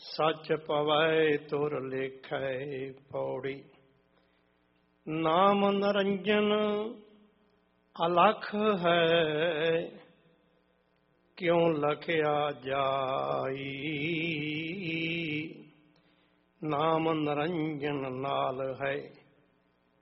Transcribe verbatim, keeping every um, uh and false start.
ਸੱਚ ਪਵੈ ਤੁਰ ਲੇਖੈ ਪੌੜੀ। ਨਾਮ ਨਿਰੰਜਨ ਅਲਖ ਹੈ, ਕਿਉ ਲਖਿਆ ਜਾਈ। ਨਾਮ ਨਿਰੰਜਨ ਨਾਲ ਹੈ।